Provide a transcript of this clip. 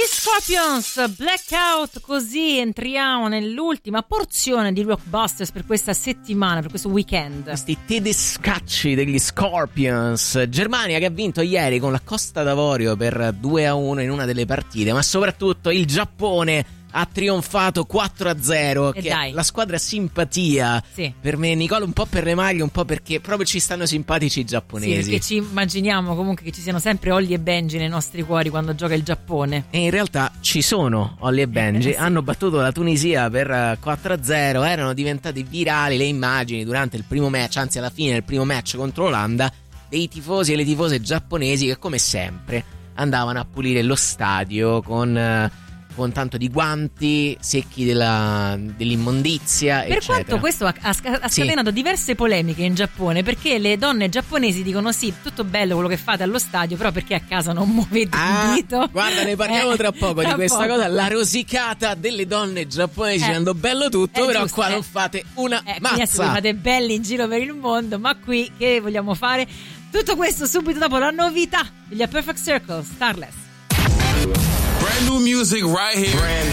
Scorpions, Blackout, così entriamo nell'ultima porzione di Rockbusters per questa settimana, per questo weekend. Questi tedescacci degli Scorpions. Germania che ha vinto ieri con la Costa d'Avorio per 2-1 in una delle partite, ma soprattutto il Giappone ha trionfato 4-0, che dai. è la squadra simpatia. Sì. Per me, Nicola, un po' per le maglie, un po' perché proprio ci stanno simpatici i giapponesi. Sì, perché ci immaginiamo comunque che ci siano sempre Holly e Benji nei nostri cuori quando gioca il Giappone. E in realtà ci sono Holly e Benji, sì. hanno battuto la Tunisia per 4-0, erano diventate virali le immagini durante il primo match, anzi alla fine del primo match contro l'Olanda, dei tifosi e le tifose giapponesi che come sempre andavano a pulire lo stadio con tanto di guanti secchi dell'immondizia, per eccetera. quanto questo ha scatenato diverse polemiche in Giappone, perché le donne giapponesi dicono sì, tutto bello quello che fate allo stadio, però perché a casa non muovete il dito? Guarda, ne parliamo tra poco di questa cosa, la rosicata delle donne giapponesi dicendo bello tutto, però giusto, qua non fate una mazza. Fate belli in giro per il mondo, ma qui che vogliamo fare? Tutto questo subito dopo la novità degli A Perfect Circle, Starless. Brand new music right here. Brand